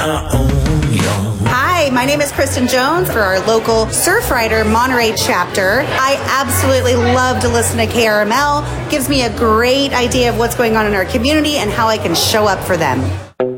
our own young. Hi, my name is Kristen Jones for our local Surfrider Monterey chapter. I absolutely love to listen to KRML. Gives me a great idea of what's going on in our community and how I can show up for them.